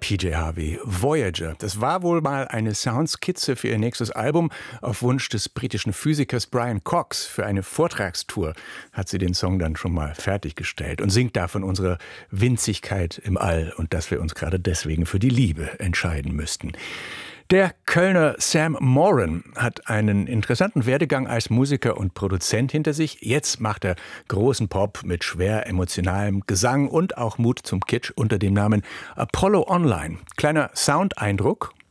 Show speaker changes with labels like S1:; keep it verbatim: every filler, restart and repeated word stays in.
S1: P J Harvey, Voyager. Das war wohl mal eine Soundskizze für ihr nächstes Album. Auf Wunsch des britischen Physikers Brian Cox für eine Vortragstour hat sie den Song dann schon mal fertiggestellt und singt da von unserer Winzigkeit im All und dass wir uns gerade deswegen für die Liebe entscheiden müssten. Der Kölner Sam Moran hat einen interessanten Werdegang als Musiker und Produzent hinter sich. Jetzt macht er großen Pop mit schwer emotionalem Gesang und auch Mut zum Kitsch unter dem Namen Apollo Online. Kleiner Soundeindruck